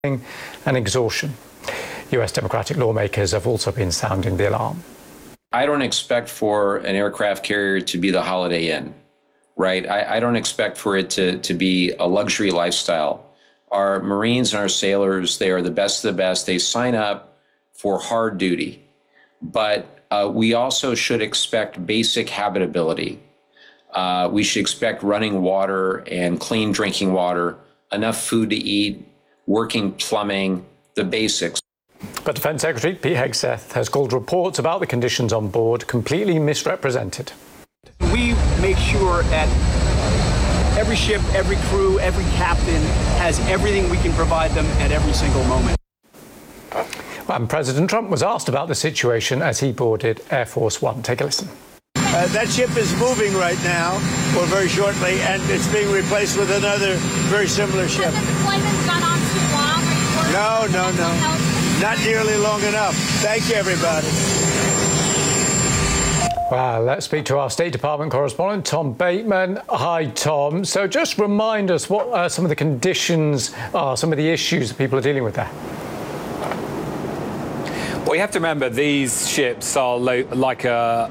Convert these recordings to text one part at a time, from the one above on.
and exhaustion. US Democratic lawmakers have also been sounding the alarm. I don't expect for an aircraft carrier to be the Holiday Inn, right? I don't expect for it to be a luxury lifestyle. Our Marines and our sailors, they are the best of the best. They sign up for hard duty, but we also should expect basic habitability. We should expect running water and clean drinking water, enough food to eat, working plumbing, the basics. But Defence Secretary Pete Hegseth has called reports about the conditions on board completely misrepresented. We make sure that every ship, every crew, every captain has everything we can provide them at every single moment. And President Trump was asked about the situation as he boarded Air Force One. Take a listen. That ship is moving right now, or very shortly, and it's being replaced with another very similar ship. Has the deployment gone on too long? No. Not nearly long enough. Thank you, everybody. Well, let's speak to our State Department correspondent, Tom Bateman. Hi, Tom. So just remind us what some of the conditions are, some of the issues that people are dealing with there. Well, you have to remember these ships are like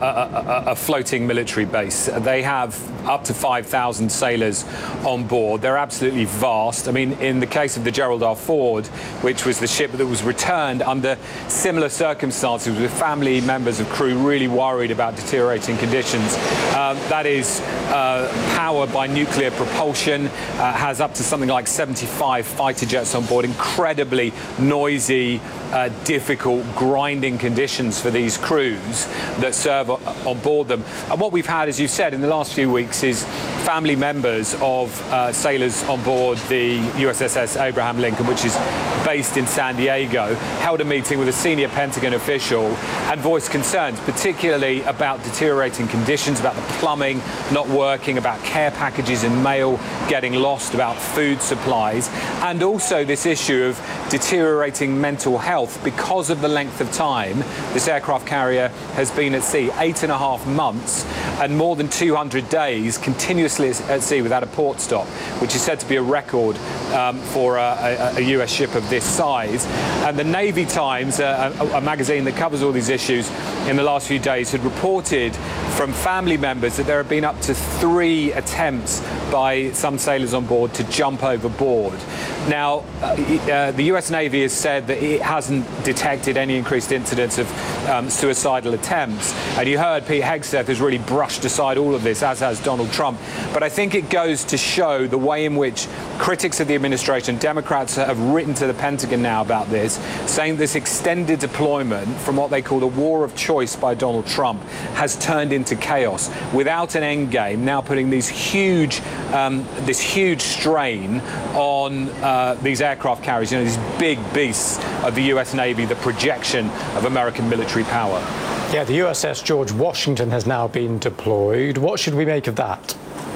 a floating military base. They have up to 5,000 sailors on board. They're absolutely vast. I mean, in the case of the Gerald R. Ford, which was the ship that was returned under similar circumstances with family members of crew really worried about deteriorating conditions, that is powered by nuclear propulsion, has up to something like 75 fighter jets on board, incredibly noisy, difficult, grinding conditions for these crews that serve on board them. And what we've had, as you've said, in the last few weeks is family members of sailors on board the USS Abraham Lincoln, which is based in San Diego, held a meeting with a senior Pentagon official and voiced concerns, particularly about deteriorating conditions, about the plumbing not working, about care packages and mail getting lost, about food supplies, and also this issue of deteriorating mental health because of the length of time this aircraft carrier has been at sea, 8.5 months and more than 200 days continuously at sea without a port stop, which is said to be a record for a US ship of this size. And the Navy Times, a magazine that covers all these issues, in the last few days had reported from family members that there have been up to 3 attempts by some sailors on board to jump overboard. Now, the US Navy has said that it hasn't detected any increased incidents of suicidal attempts. And you heard Pete Hegseth has really brushed aside all of this, as has Donald Trump. But I think it goes to show the way in which critics of the administration, Democrats, have written to the Pentagon now about this, saying this extended deployment from what they call the war of choice by Donald Trump has turned into chaos without an end game, now putting these huge, this huge strain on these aircraft carriers, these big beasts of the US Navy, the projection of American military power. Yeah, the USS George Washington has now been deployed. What should we make of that?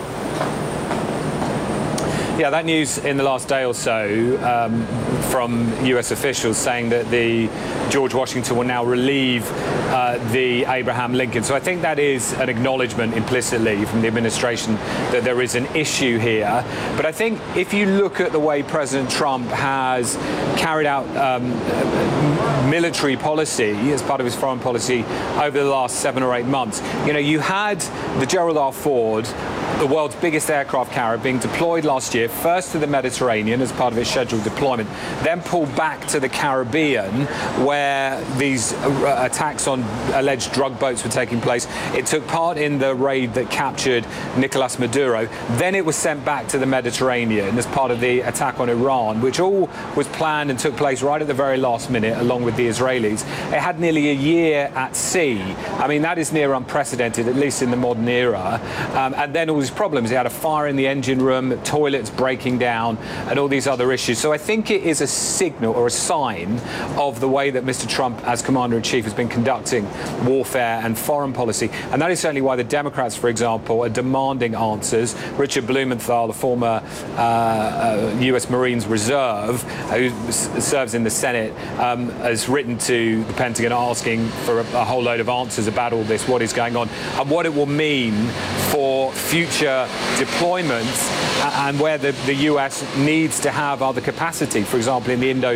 Yeah, that news in the last day or so from US officials saying that the George Washington will now relieve the Abraham Lincoln. So I think that is an acknowledgement implicitly from the administration that there is an issue here. But I think if you look at the way President Trump has carried out military policy as part of his foreign policy over the last 7 or 8 months, you had the Gerald R. Ford, the world's biggest aircraft carrier, being deployed last year, first to the Mediterranean as part of its scheduled deployment, then pulled back to the Caribbean where these attacks on alleged drug boats were taking place. It took part in the raid that captured Nicolas Maduro. Then it was sent back to the Mediterranean as part of the attack on Iran, which all was planned and took place right at the very last minute, along with the Israelis. It had nearly a year at sea. I mean, that is near unprecedented, at least in the modern era. And then all these problems. He had a fire in the engine room, toilets breaking down, and all these other issues. So I think it is a signal or a sign of the way that Mr. Trump, as Commander-in-Chief, has been conducting warfare and foreign policy. And that is certainly why the Democrats, for example, are demanding answers. Richard Blumenthal, the former US Marines Reserve, who serves in the Senate, has written to the Pentagon asking for a whole load of answers about all this, what is going on, and what it will mean for future future deployments and where the US needs to have other capacity, for example, in the